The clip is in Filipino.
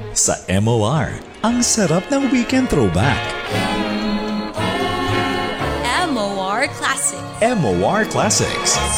Sa MOR, ang sarap ng weekend throwback. MOR Classic. MOR Classics.